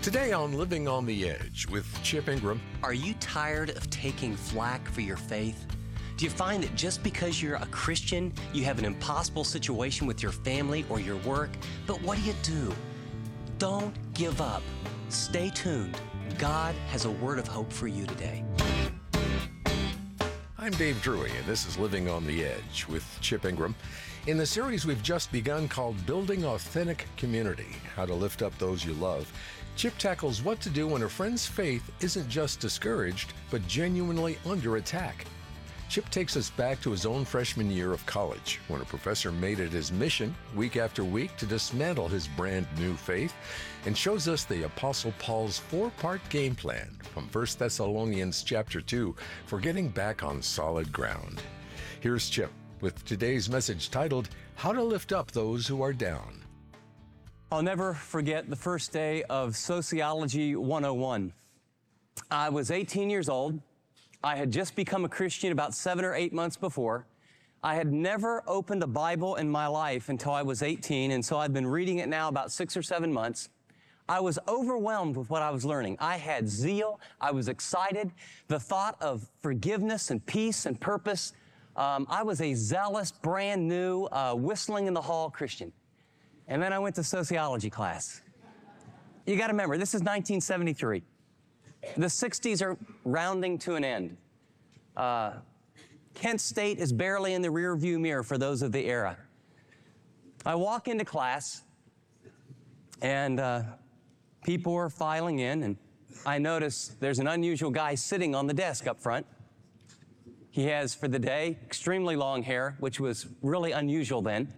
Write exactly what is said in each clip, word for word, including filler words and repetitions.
Today on Living on the Edge with Chip Ingram. Are you tired of taking flack for your faith? Do you find that just because you're a Christian, you have an impossible situation with your family or your work? But what do you do? Don't give up. Stay tuned. God has a word of hope for you today. I'm Dave Drury, and this is Living on the Edge with Chip Ingram. In the series we've just begun called Building Authentic Community, How to Lift Up Those You Love, Chip tackles what to do when a friend's faith isn't just discouraged, but genuinely under attack. Chip takes us back to his own freshman year of college, when a professor made it his mission, week after week, to dismantle his brand new faith, and shows us the Apostle Paul's four-part game plan from First Thessalonians chapter two for getting back on solid ground. Here's Chip with today's message titled, How to Lift Up Those Who Are Down. I'll never forget the first day of Sociology one oh one. I was eighteen years old. I had just become a Christian about seven or eight months before. I had never opened a Bible in my life until I was eighteen, and so I've been reading it now about six or seven months. I was overwhelmed with what I was learning. I had zeal. I was excited. The thought of forgiveness and peace and purpose. Um, I was a zealous, brand new, uh, whistling in the hall Christian. And then I went to sociology class. You got to remember, this is nineteen seventy-three. The sixties are rounding to an end. Uh, Kent State is barely in the rearview mirror for those of the era. I walk into class, and uh, people are filing in, and I notice there's an unusual guy sitting on the desk up front. He has, for the day, extremely long hair, which was really unusual then.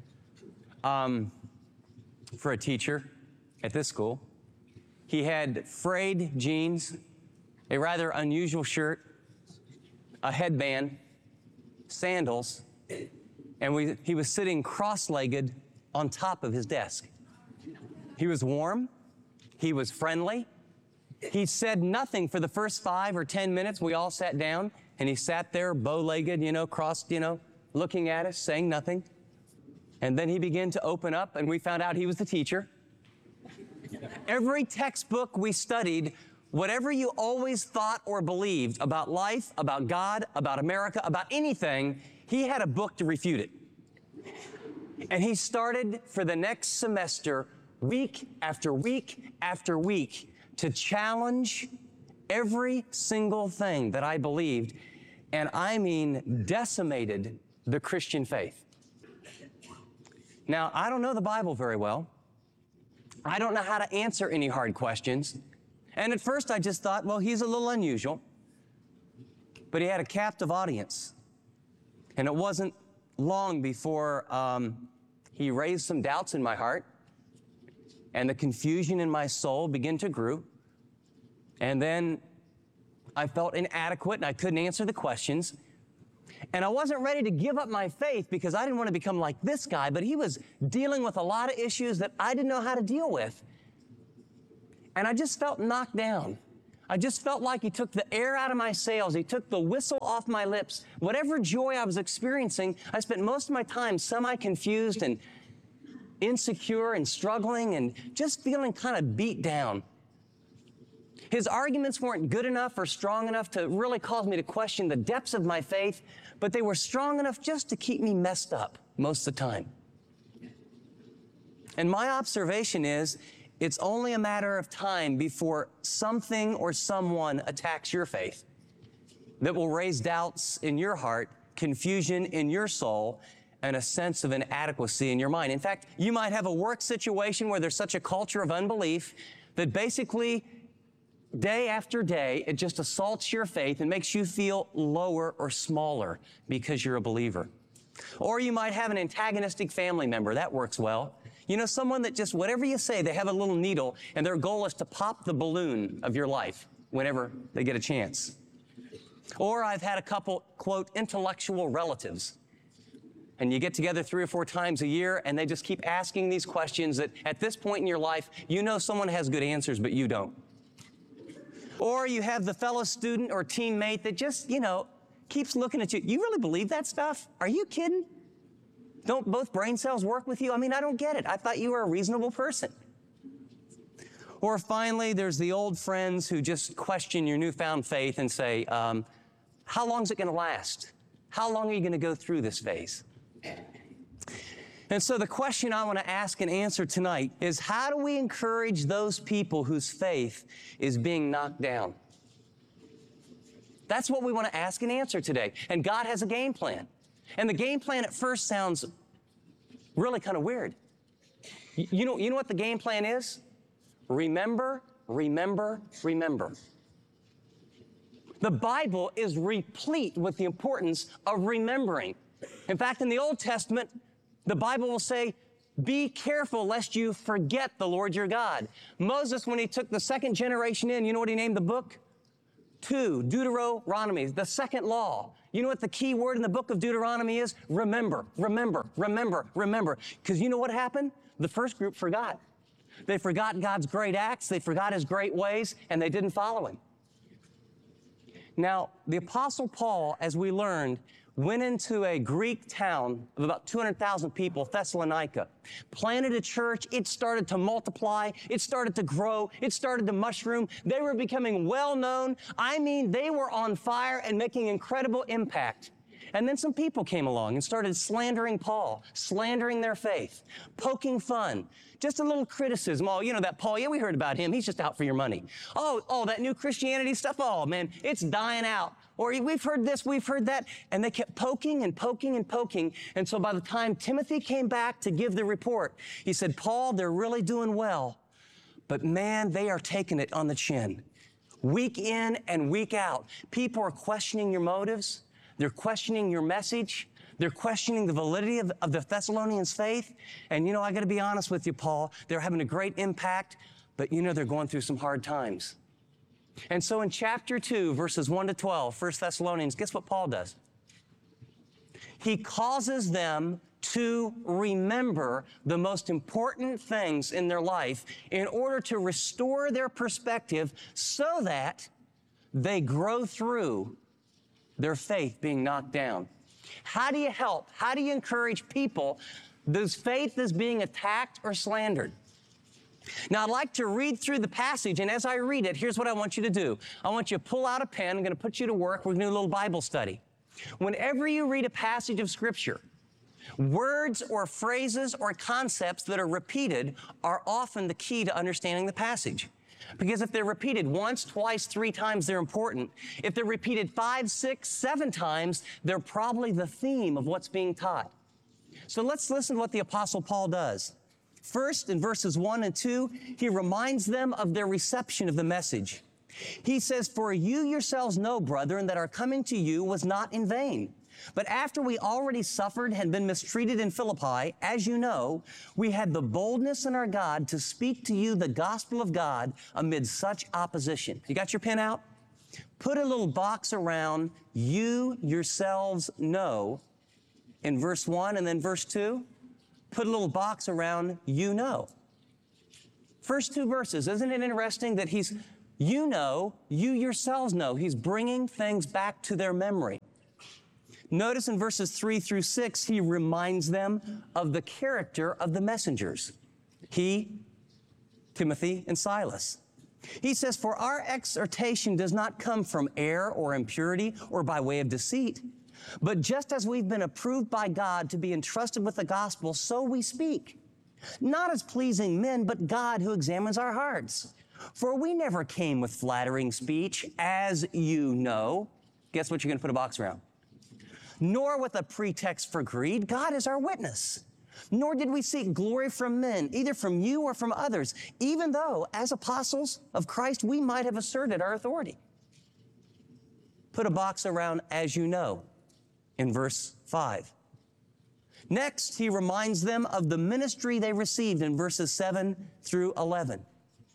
Um, for a teacher at this school. He had frayed jeans, a rather unusual shirt, a headband, sandals, and we, he was sitting cross-legged on top of his desk. He was warm, he was friendly, he said nothing for the first five or ten minutes. We all sat down, and he sat there bow-legged, you know, crossed, you know, looking at us, saying nothing. And then he began to open up, and we found out he was the teacher. Every textbook we studied, whatever you always thought or believed about life, about God, about America, about anything, he had a book to refute it. And he started for the next semester, week after week after week, to challenge every single thing that I believed, and I mean decimated the Christian faith. Now, I don't know the Bible very well. I don't know how to answer any hard questions. And at first I just thought, well, he's a little unusual. But he had a captive audience. And it wasn't long before um, he raised some doubts in my heart, and the confusion in my soul began to grow. And then I felt inadequate and I couldn't answer the questions. And I wasn't ready to give up my faith because I didn't want to become like this guy, but he was dealing with a lot of issues that I didn't know how to deal with. And I just felt knocked down. I just felt like he took the air out of my sails. He took the whistle off my lips. Whatever joy I was experiencing, I spent most of my time semi-confused and insecure and struggling and just feeling kind of beat down. His arguments weren't good enough or strong enough to really cause me to question the depths of my faith, but they were strong enough just to keep me messed up most of the time. And my observation is, it's only a matter of time before something or someone attacks your faith that will raise doubts in your heart, confusion in your soul, and a sense of inadequacy in your mind. In fact, you might have a work situation where there's such a culture of unbelief that basically day after day, it just assaults your faith and makes you feel lower or smaller because you're a believer. Or you might have an antagonistic family member. That works well. You know, someone that just, whatever you say, they have a little needle, and their goal is to pop the balloon of your life whenever they get a chance. Or I've had a couple, quote, intellectual relatives. And you get together three or four times a year, and they just keep asking these questions that at this point in your life, you know someone has good answers, but you don't. Or you have the fellow student or teammate that just, you know, keeps looking at you. You really believe that stuff? Are you kidding? Don't both brain cells work with you? I mean, I don't get it. I thought you were a reasonable person. Or finally, there's the old friends who just question your newfound faith and say, um, how long is it going to last? How long are you going to go through this phase? And so the question I want to ask and answer tonight is, how do we encourage those people whose faith is being knocked down? That's what we want to ask and answer today. And God has a game plan. And the game plan at first sounds really kind of weird. You know, you know what the game plan is? Remember, remember, remember. The Bible is replete with the importance of remembering. In fact, in the Old Testament, the Bible will say, be careful lest you forget the Lord your God. Moses, when he took the second generation in, you know what he named the book? Two, Deuteronomy, the second law. You know what the key word in the book of Deuteronomy is? Remember, remember, remember, remember. Because you know what happened? The first group forgot. They forgot God's great acts, they forgot His great ways, and they didn't follow Him. Now, the Apostle Paul, as we learned, went into a Greek town of about two hundred thousand people, Thessalonica, planted a church. It started to multiply. It started to grow. It started to mushroom. They were becoming well known. I mean, they were on fire and making incredible impact. And then some people came along and started slandering Paul, slandering their faith, poking fun, just a little criticism. Oh, you know that Paul, yeah, we heard about him. He's just out for your money. Oh, oh, that new Christianity stuff, oh, man, it's dying out. Or we've heard this, we've heard that. And they kept poking and poking and poking. And so by the time Timothy came back to give the report, he said, Paul, they're really doing well. But man, they are taking it on the chin. Week in and week out, people are questioning your motives. They're questioning your message. They're questioning the validity of, of the Thessalonians' faith. And, you know, I got to be honest with you, Paul, they're having a great impact, but, you know, they're going through some hard times. And so in chapter two, verses one to twelve, First Thessalonians, guess what Paul does? He causes them to remember the most important things in their life in order to restore their perspective so that they grow through their faith being knocked down. How do you help? How do you encourage people whose faith is being attacked or slandered? Now, I'd like to read through the passage, and as I read it, here's what I want you to do. I want you to pull out a pen. I'm going to put you to work. We're going to do a little Bible study. Whenever you read a passage of Scripture, words or phrases or concepts that are repeated are often the key to understanding the passage. Because if they're repeated once, twice, three times, they're important. If they're repeated five, six, seven times, they're probably the theme of what's being taught. So let's listen to what the Apostle Paul does. First, in verses one and two, he reminds them of their reception of the message. He says, "For you yourselves know, brethren, that our coming to you was not in vain. But after we already suffered and been mistreated in Philippi, as you know, we had the boldness in our God to speak to you the gospel of God amid such opposition." You got your pen out? Put a little box around "you yourselves know" in verse one and then verse two. Put a little box around "you know." First two verses, isn't it interesting that he's, you know, you yourselves know. He's bringing things back to their memory. Notice in verses three through six, he reminds them of the character of the messengers. He, Timothy, and Silas. He says, "For our exhortation does not come from error or impurity or by way of deceit. But just as we've been approved by God to be entrusted with the gospel, so we speak. Not as pleasing men, but God who examines our hearts. For we never came with flattering speech, as you know." Guess what you're going to put a box around? "Nor with a pretext for greed. God is our witness. Nor did we seek glory from men, either from you or from others, even though, as apostles of Christ, we might have asserted our authority." Put a box around "as you know" in verse five. Next, he reminds them of the ministry they received in verses seven through eleven.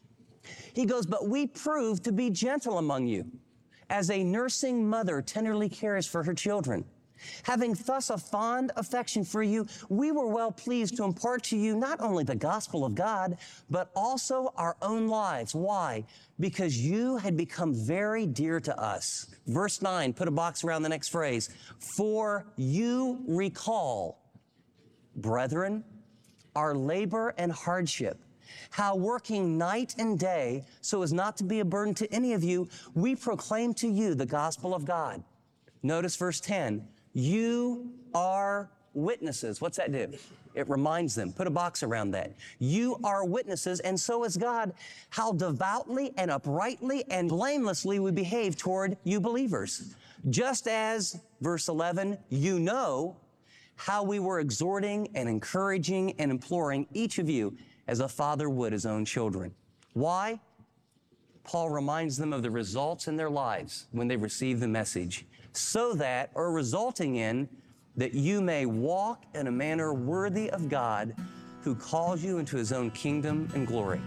He goes, "But we proved to be gentle among you, as a nursing mother tenderly cares for her children. Having thus a fond affection for you, we were well pleased to impart to you not only the gospel of God, but also our own lives." Why? Because you had become very dear to us. Verse nine, put a box around the next phrase. "For you recall, brethren, our labor and hardship, how working night and day so as not to be a burden to any of you, we proclaim to you the gospel of God. Notice verse ten, you are witnesses. What's that do? It reminds them. Put a box around that. You are witnesses, and so is God, how devoutly and uprightly and blamelessly we behave toward you believers. Just as, verse eleven, you know how we were exhorting and encouraging and imploring each of you as a father would his own children. Why? Paul reminds them of the results in their lives when they receive the message, so that, or resulting in, that you may walk in a manner worthy of God who calls you into his own kingdom and glory.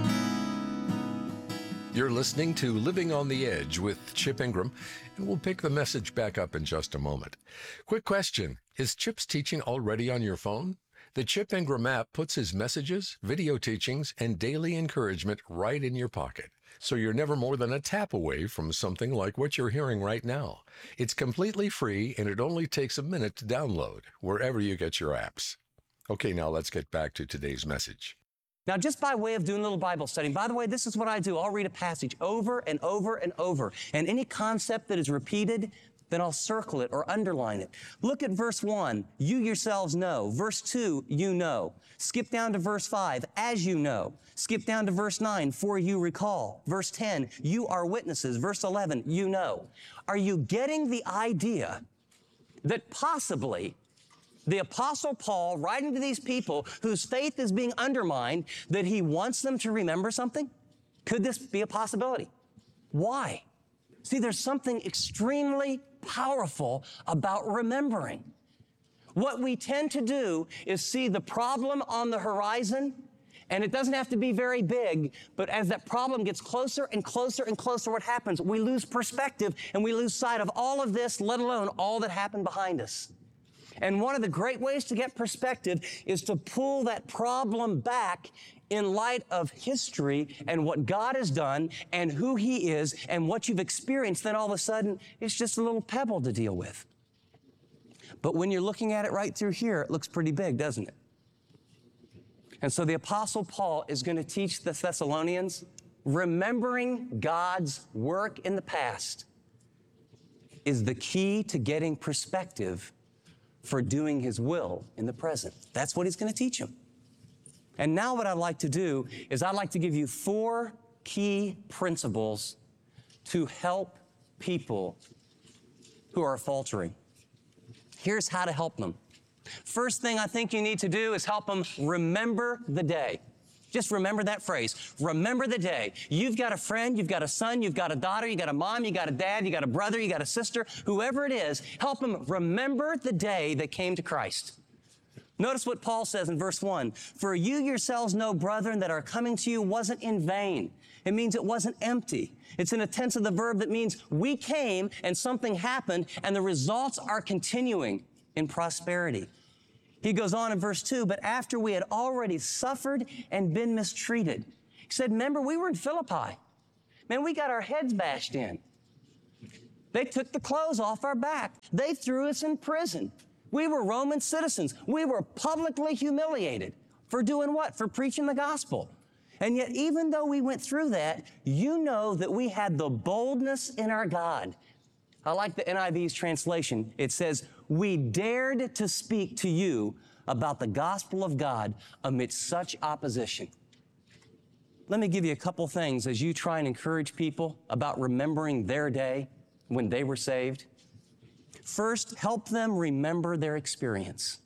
You're listening to Living on the Edge with Chip Ingram, and we'll pick the message back up in just a moment. Quick question, is Chip's teaching already on your phone? The Chip Ingram app puts his messages, video teachings, and daily encouragement right in your pocket, so you're never more than a tap away from something like what you're hearing right now. It's completely free, and it only takes a minute to download wherever you get your apps. Okay, now let's get back to today's message. Now, just by way of doing a little Bible study, by the way, this is what I do. I'll read a passage over and over and over, and any concept that is repeated, then I'll circle it or underline it. Look at verse one, you yourselves know. Verse two, you know. Skip down to verse five, as you know. Skip down to verse nine, for you recall. Verse ten, you are witnesses. Verse eleven, you know. Are you getting the idea that possibly the Apostle Paul, writing to these people whose faith is being undermined, that he wants them to remember something? Could this be a possibility? Why? See, there's something extremely powerful about remembering. What we tend to do is see the problem on the horizon, and it doesn't have to be very big, but as that problem gets closer and closer and closer, what happens? We lose perspective, and we lose sight of all of this, let alone all that happened behind us. And one of the great ways to get perspective is to pull that problem back in light of history and what God has done and who he is and what you've experienced. Then all of a sudden, it's just a little pebble to deal with. But when you're looking at it right through here, it looks pretty big, doesn't it? And so the Apostle Paul is going to teach the Thessalonians, remembering God's work in the past is the key to getting perspective for doing his will in the present. That's what he's going to teach them. And now what I'd like to do is I'd like to give you four key principles to help people who are faltering. Here's how to help them. First thing I think you need to do is help them remember the day. Just remember that phrase. Remember the day. You've got a friend, you've got a son, you've got a daughter, you got a mom, you got a dad, you got a brother, you got a sister, whoever it is, help them remember the day they came to Christ. Notice what Paul says in verse one. For you yourselves know, brethren, that our coming to you wasn't in vain. It means it wasn't empty. It's in a tense of the verb that means we came and something happened and the results are continuing in prosperity. He goes on in verse two, but after we had already suffered and been mistreated. He said, remember, we were in Philippi. Man, we got our heads bashed in. They took the clothes off our back. They threw us in prison. We were Roman citizens. We were publicly humiliated. For doing what? For preaching the gospel. And yet, even though we went through that, you know that we had the boldness in our God. I like the N I V's translation. It says, we dared to speak to you about the gospel of God amidst such opposition. Let me give you a couple things as you try and encourage people about remembering their day when they were saved. First, help them remember their experience.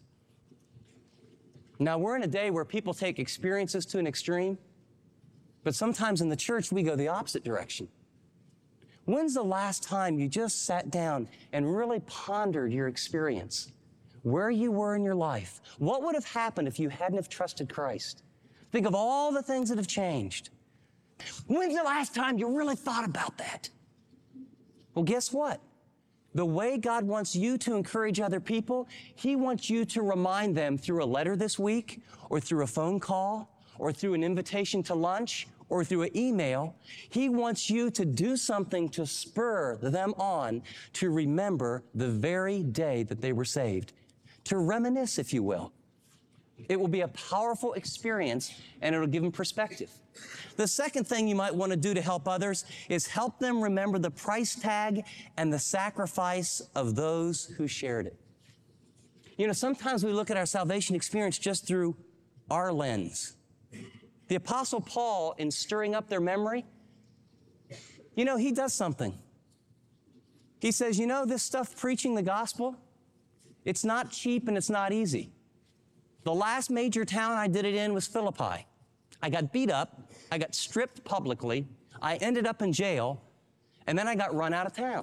Now, we're in a day where people take experiences to an extreme, but sometimes in the church, we go the opposite direction. When's the last time you just sat down and really pondered your experience? Where you were in your life? What would have happened if you hadn't have trusted Christ? Think of all the things that have changed. When's the last time you really thought about that? Well, guess what? The way God wants you to encourage other people, he wants you to remind them through a letter this week, or through a phone call, or through an invitation to lunch, or through an email. He wants you to do something to spur them on to remember the very day that they were saved. To reminisce, if you will. It will be a powerful experience, and it'll give them perspective. The second thing you might want to do to help others is help them remember the price tag and the sacrifice of those who shared it. You know, sometimes we look at our salvation experience just through our lens. The Apostle Paul, in stirring up their memory, you know, he does something. He says, you know, this stuff, preaching the gospel, it's not cheap and it's not easy. The last major town I did it in was Philippi. I got beat up, I got stripped publicly, I ended up in jail, and then I got run out of town.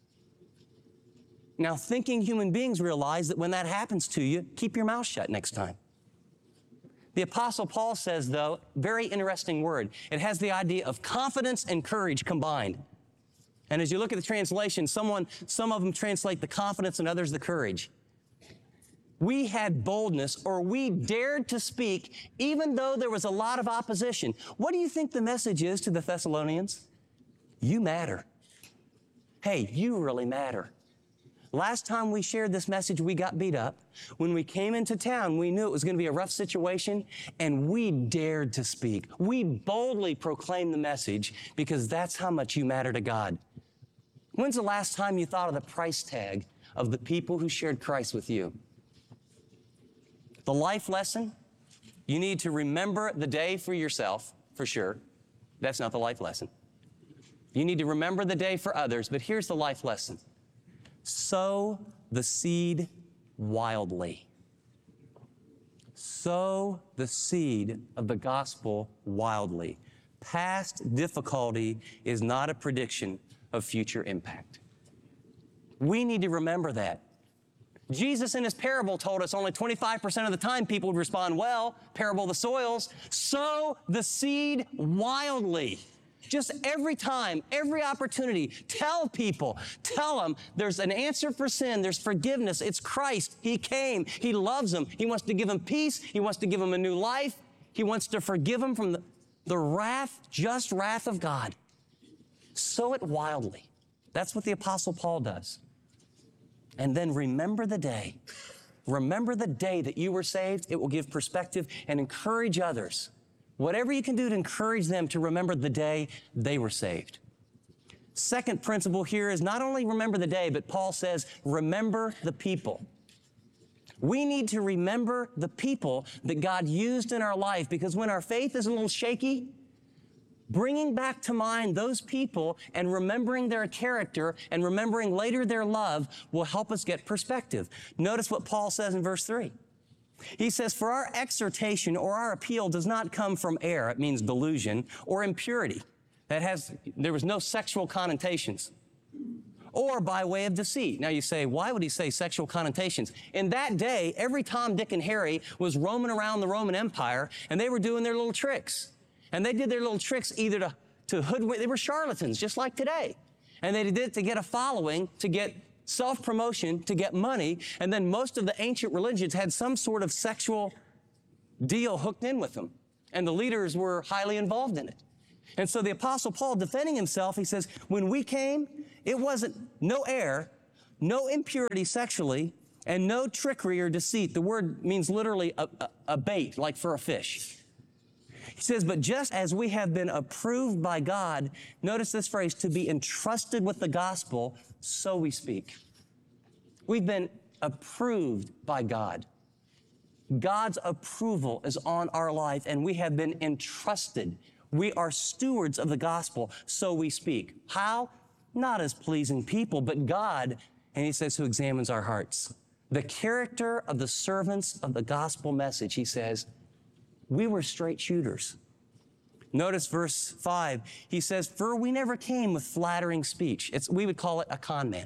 Now, thinking human beings realize that when that happens to you, keep your mouth shut next time. The Apostle Paul says, though, very interesting word. It has the idea of confidence and courage combined. And as you look at the translation, someone, some of them translate the confidence and others the courage. We had boldness, or we dared to speak, even though there was a lot of opposition. What do you think the message is to the Thessalonians? You matter. Hey, you really matter. Last time we shared this message, we got beat up. When we came into town, we knew it was going to be a rough situation, and we dared to speak. We boldly proclaimed the message because that's how much you matter to God. When's the last time you thought of the price tag of the people who shared Christ with you? The life lesson, you need to remember the day for yourself, for sure. That's not the life lesson. You need to remember the day for others, but here's the life lesson. Sow the seed wildly. Sow the seed of the gospel wildly. Past difficulty is not a prediction of future impact. We need to remember that. Jesus in his parable told us only twenty-five percent of the time people would respond well. Parable of the soils. Sow the seed wildly. Just every time, every opportunity, tell people, tell them there's an answer for sin, there's forgiveness, it's Christ. He came, he loves them, he wants to give them peace, he wants to give them a new life, he wants to forgive them from the, the wrath, just wrath of God. Sow it wildly. That's what the Apostle Paul does. And then remember the day. Remember the day that you were saved. It will give perspective and encourage others. Whatever you can do to encourage them to remember the day they were saved. Second principle here is not only remember the day, but Paul says, remember the people. We need to remember the people that God used in our life, because when our faith is a little shaky, bringing back to mind those people and remembering their character and remembering later their love will help us get perspective. Notice what Paul says in verse three. He says, for our exhortation or our appeal does not come from error, it means delusion, or impurity. That has, there was no sexual connotations. Or by way of deceit. Now you say, why would he say sexual connotations? In that day, every Tom, Dick, and Harry was roaming around the Roman Empire, and they were doing their little tricks. And they did their little tricks either to, to hoodwink, they were charlatans, just like today. And they did it to get a following, to get self-promotion, to get money, and then most of the ancient religions had some sort of sexual deal hooked in with them, and the leaders were highly involved in it. And so the Apostle Paul, defending himself, he says, when we came, it wasn't no error, no impurity sexually, and no trickery or deceit. The word means literally a, a, a bait, like for a fish. He says, but just as we have been approved by God, notice this phrase, to be entrusted with the gospel, so we speak. We've been approved by God. God's approval is on our life, and we have been entrusted. We are stewards of the gospel, so we speak. How? Not as pleasing people, but God, and he says, who examines our hearts. The character of the servants of the gospel message, he says, we were straight shooters. Notice verse five. He says, for we never came with flattering speech. It's, we would call it a con man.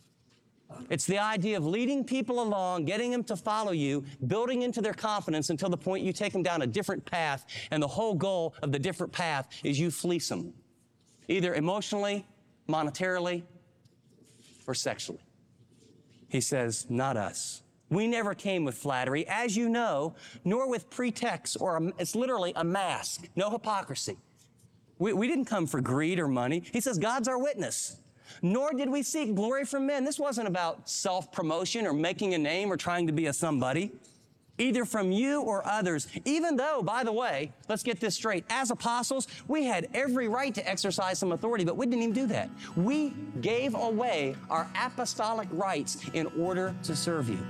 It's the idea of leading people along, getting them to follow you, building into their confidence until the point you take them down a different path, and the whole goal of the different path is you fleece them, either emotionally, monetarily, or sexually. He says, not us. We never came with flattery, as you know, nor with pretext, or a, it's literally a mask, no hypocrisy. We, we didn't come for greed or money. He says, God's our witness. Nor did we seek glory from men. This wasn't about self-promotion or making a name or trying to be a somebody. either from you or others, even though, by the way, let's get this straight, as apostles, we had every right to exercise some authority, but we didn't even do that. We gave away our apostolic rights in order to serve you.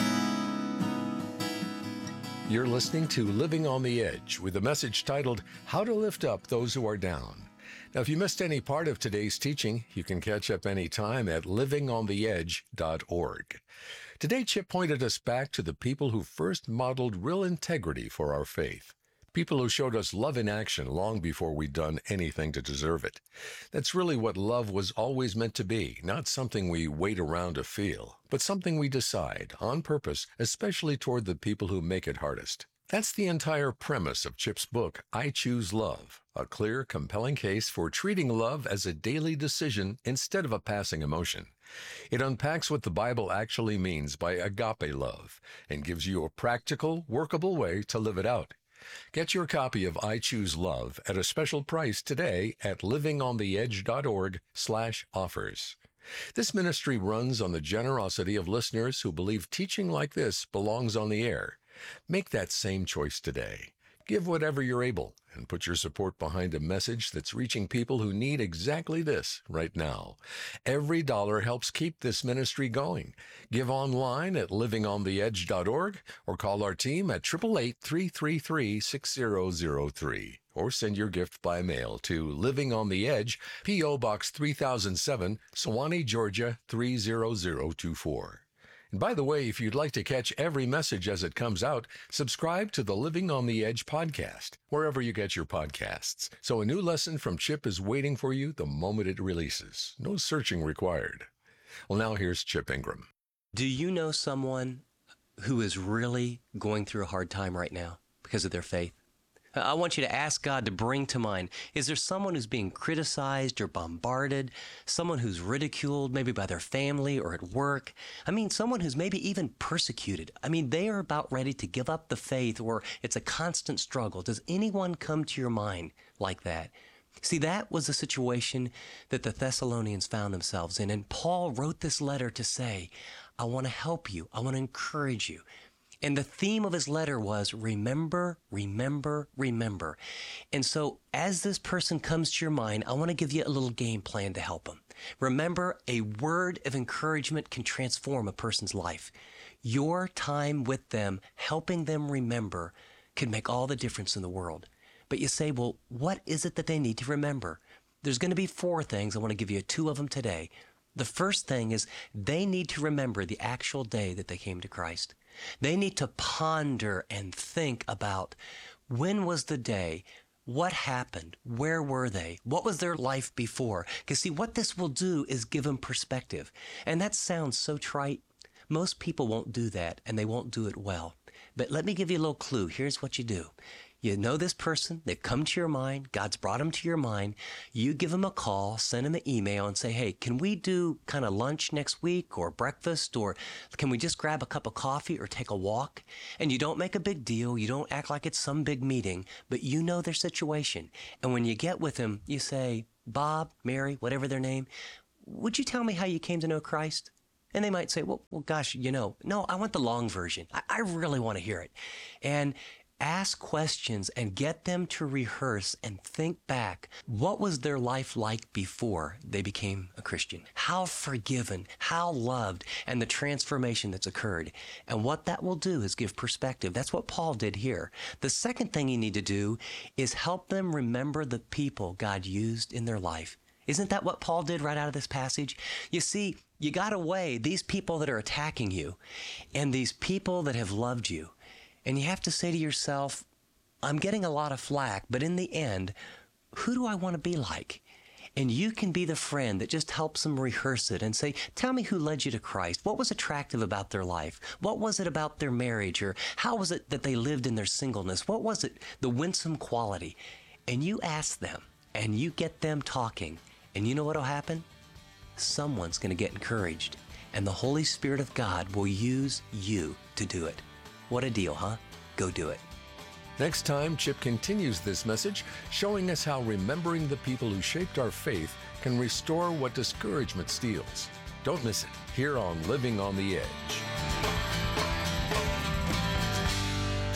You're listening to Living on the Edge with a message titled, How to Lift Up Those Who Are Down. Now, if you missed any part of today's teaching, you can catch up anytime at living on the edge dot org. Today, Chip pointed us back to the people who first modeled real integrity for our faith. People who showed us love in action long before we'd done anything to deserve it. That's really what love was always meant to be, not something we wait around to feel, but something we decide on purpose, especially toward the people who make it hardest. That's the entire premise of Chip's book, I Choose Love, a clear, compelling case for treating love as a daily decision instead of a passing emotion. It unpacks what the Bible actually means by agape love and gives you a practical, workable way to live it out. Get your copy of I Choose Love at a special price today at living on the edge dot org slash offers. This ministry runs on the generosity of listeners who believe teaching like this belongs on the air. Make that same choice today. Give whatever you're able and put your support behind a message that's reaching people who need exactly this right now. Every dollar helps keep this ministry going. Give online at living on the edge dot org or call our team at eight eight eight, three three three, six zero zero three or send your gift by mail to Living on the Edge, P O Box three thousand seven, Sewanee, Georgia three zero zero two four. And by the way, if you'd like to catch every message as it comes out, subscribe to the Living on the Edge podcast, wherever you get your podcasts. So a new lesson from Chip is waiting for you the moment it releases. No searching required. Well, now here's Chip Ingram. Do you know someone who is really going through a hard time right now because of their faith? I want you to ask God to bring to mind, is there someone who's being criticized or bombarded, someone who's ridiculed maybe by their family or at work? I mean, someone who's maybe even persecuted. I mean, they are about ready to give up the faith, or it's a constant struggle. Does anyone come to your mind like that? See, that was the situation that the Thessalonians found themselves in. And Paul wrote this letter to say, I want to help you. I want to encourage you. And the theme of his letter was remember, remember, remember. And so as this person comes to your mind, I want to give you a little game plan to help them. Remember, a word of encouragement can transform a person's life. Your time with them, helping them remember, can make all the difference in the world. But you say, well, what is it that they need to remember? There's going to be four things. I want to give you two of them today. The first thing is they need to remember the actual day that they came to Christ. They need to ponder and think about when was the day, what happened, where were they, what was their life before? Because see, what this will do is give them perspective. And that sounds so trite. Most people won't do that, and they won't do it well. But let me give you a little clue. Here's what you do. You know this person, they've come to your mind, God's brought them to your mind. You give them a call, send them an email and say, hey, can we do kind of lunch next week or breakfast, or can we just grab a cup of coffee or take a walk? And you don't make a big deal. You don't act like it's some big meeting, but you know their situation. And when you get with them, you say, Bob, Mary, whatever their name, would you tell me how you came to know Christ? And they might say, well, well gosh, you know, no, I want the long version. I, I really want to hear it. And ask questions and get them to rehearse and think back. What was their life like before they became a Christian? How forgiven, how loved, and the transformation that's occurred. And what that will do is give perspective. That's what Paul did here. The second thing you need to do is help them remember the people God used in their life. Isn't that what Paul did right out of this passage? You see, you got to weigh these people that are attacking you and these people that have loved you. And you have to say to yourself, I'm getting a lot of flack, but in the end, who do I want to be like? And you can be the friend that just helps them rehearse it and say, tell me who led you to Christ. What was attractive about their life? What was it about their marriage? Or how was it that they lived in their singleness? What was it, the winsome quality? And you ask them, and you get them talking. And you know what will happen? Someone's going to get encouraged. And the Holy Spirit of God will use you to do it. What a deal, huh? Go do it. Next time, Chip continues this message, showing us how remembering the people who shaped our faith can restore what discouragement steals. Don't miss it here on Living on the Edge.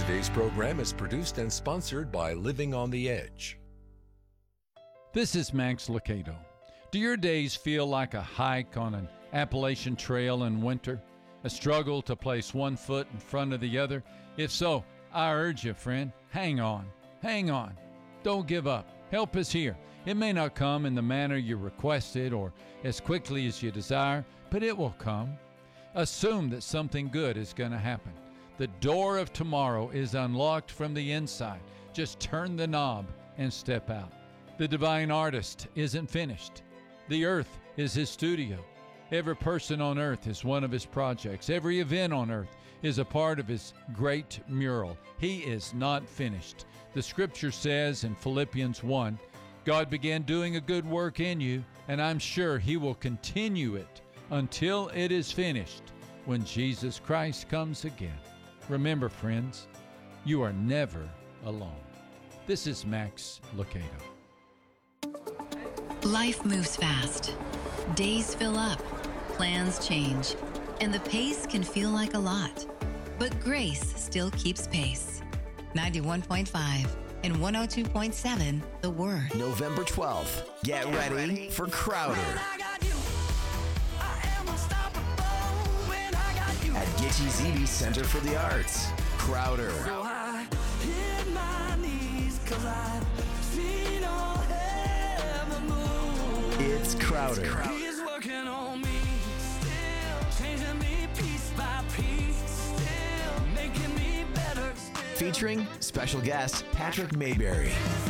Today's program is produced and sponsored by Living on the Edge. This is Max Lucado. Do your days feel like a hike on an Appalachian trail in winter? A struggle to place one foot in front of the other? If so, I urge you, friend, hang on, hang on. Don't give up. Help is here. It may not come in the manner you requested or as quickly as you desire, but it will come. Assume that something good is going to happen. The door of tomorrow is unlocked from the inside. Just turn the knob and step out. The divine artist isn't finished. The earth is his studio. Every person on earth is one of his projects. Every event on earth is a part of his great mural. He is not finished. The scripture says in Philippians one, God began doing a good work in you, and I'm sure he will continue it until it is finished when Jesus Christ comes again. Remember, friends, you are never alone. This is Max Lucado. Life moves fast. Days fill up. Plans change. And the pace can feel like a lot. But grace still keeps pace. ninety-one point five and one oh two point seven The Word. November twelfth. Get, Get ready, ready for Crowder. At Gitche Zebe Center for the Arts. Crowder. So I hit my knees 'cause I've seen all heaven move. It's Crowder. It's Crowder. He's working on me, still changing me piece by piece, still making me better. Still. Featuring special guest Patrick Mayberry.